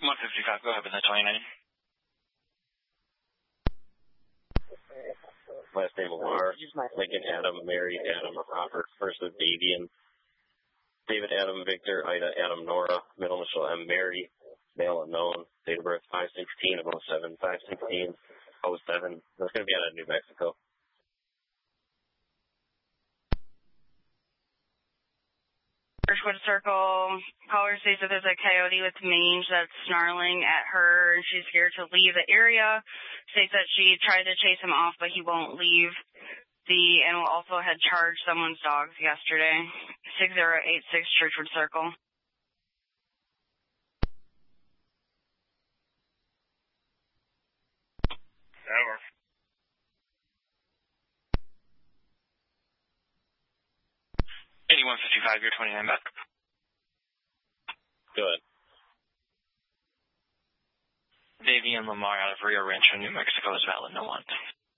155, go ahead with that 29. Last name Lamar, Lincoln Adam, Mary Adam, Robert, first is Davian, David Adam, Victor, Ida Adam, Nora, middle initial M, Mary, male unknown, date of birth 5/16 of 07, 5/16, 07. That's going to be out of New Mexico. Birchwood Circle, caller states that there's a coyote with mange that's snarling at her and she's scared to leave the area. States that she tried to chase him off, but he won't leave. The animal also had charged someone's dogs yesterday. 6086 Churchwood Circle. Over. $81.55, you're 29 back. Good. Davian Lamar out of Rio Rancho, New Mexico is valid, no want.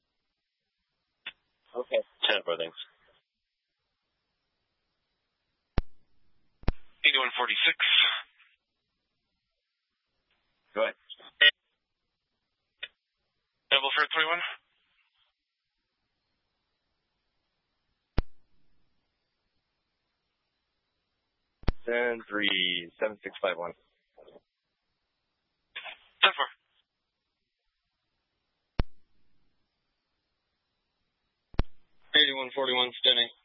Okay. 10 for things. 8146. Go ahead. Double for 21. 10-3-7-6-5-1. 10-4. $81.41, standing.